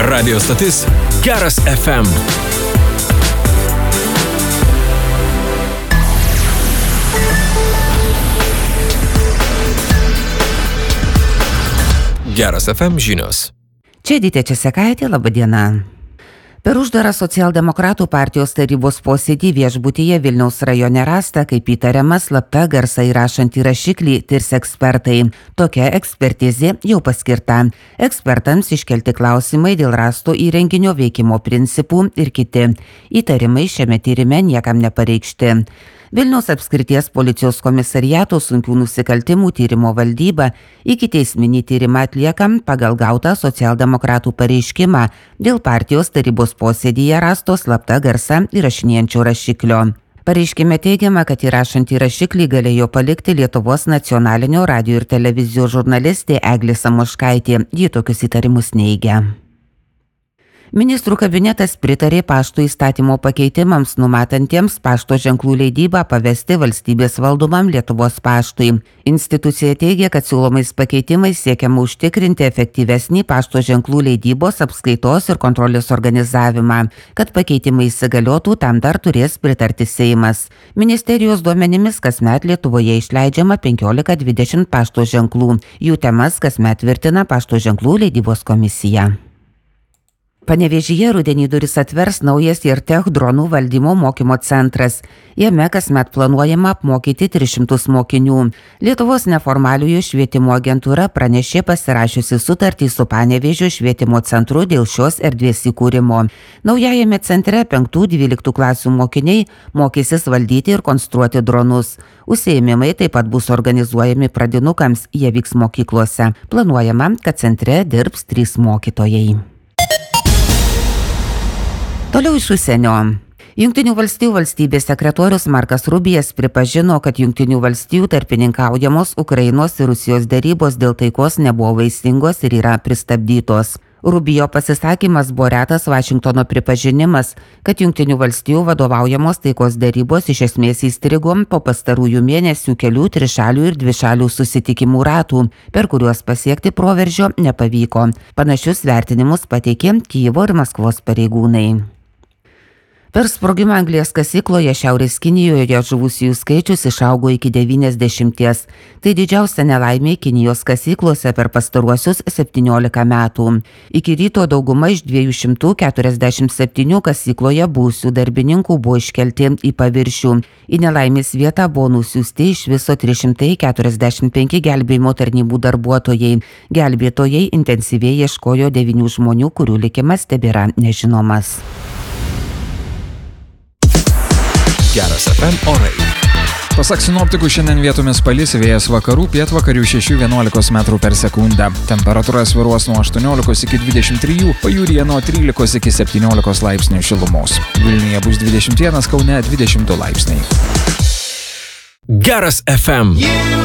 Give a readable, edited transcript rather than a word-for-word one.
Radio stotis Geras FM. Geras FM žinios. Čia Dytė Česekaitė, laba diena. Per uždarą socialdemokratų partijos tarybos posėdį viešbutyje Vilniaus rajone rasta, kaip įtariama, slapta garsą įrašantį rašiklį tirs ekspertai. Tokia ekspertizė jau paskirta. Ekspertams iškelti klausimai dėl rasto įrenginio veikimo principų ir kiti. Įtarimai šiame tyrime niekam nepareikšti. Vilniaus apskrities policijos komisariato sunkių nusikaltimų tyrimo valdyba ikiteisminį tyrimą atlieka pagal gautą socialdemokratų pareiškimą dėl partijos tarybos posėdyje rasto slapta garsą įrašinėjančio rašiklio. Pareiškime teigiama, kad įrašantį rašiklį galėjo palikti Lietuvos nacionalinio radijo ir televizijos žurnalistė Eglė Samoškaitė. Ji tokius įtarimus neigia. Ministrų kabinetas pritarė pašto įstatymo pakeitimams, numatantiems pašto ženklų leidybą pavesti valstybės valdomam Lietuvos paštui. Institucija teigia, kad siūlomais pakeitimais siekiama užtikrinti efektyvesnį pašto ženklų leidybos, apskaitos ir kontrolės organizavimą. Kad pakeitimai įsigaliotų, tam dar turės pritarti Seimas. Ministerijos duomenimis kasmet Lietuvoje išleidžiama 15-20 pašto ženklų. Jų temas kasmet tvirtina pašto ženklų leidybos komisija. Panevėžyje rudenį duris atvers naujas IRTech dronų valdymo mokymo centras. Jame kasmet planuojama apmokyti 300 mokinių. Lietuvos neformaliojo švietimo agentūra pranešė pasirašiusi sutartį su Panevėžio švietimo centru dėl šios erdvės įkūrimo. Naujajame centre 5-12 klasių mokiniai mokysis valdyti ir konstruoti dronus. Užsiėmimai taip pat bus organizuojami pradinukams, jie vyks mokyklose. Planuojama, kad centre dirbs 3 mokytojai. Toliau iš užsienio. Jungtinių valstijų valstybės sekretorius Markas Rubijas pripažino, kad Jungtinių valstijų tarpininkaujamos Ukrainos ir Rusijos derybos dėl taikos nebuvo vaisingos ir yra pristabdytos. Rubijo pasisakymas buvo retas Vašingtono pripažinimas, kad Jungtinių valstijų vadovaujamos taikos derybos iš esmės įstrigo po pastarųjų mėnesių kelių trišalių ir dvišalių susitikimų ratų, per kuriuos pasiekti proveržio nepavyko. Panašius vertinimus pateikė Kijevo ir Maskvos pareigūnai. Per sprogimą anglies kasykloje Šiaurės Kinijoje žuvusiųjų skaičius išaugo iki 90. Tai didžiausia nelaimė Kinijos kasyklose per pastaruosius 17 metų. Iki ryto dauguma iš 247 kasykloje buvusių darbininkų buvo iškelti į paviršių. Į nelaimės vietą buvo nusiųsti iš viso 345 gelbėjimo tarnybų darbuotojai. Gelbėtojai intensyviai ieškojo 9 žmonių, kurių likimas tebėra nežinomas. Geras FM orai. Pasak sinoptikų, šiandien vietomis palis, vėjas vakarų, pietvakarių 6-11 metrų per sekundę. Temperatūra svyruos nuo 18 iki 23, pajūryje nuo 13 iki 17 laipsnių šilumos. Vilniuje bus 21, Kaune 22 laipsniai. Geras FM.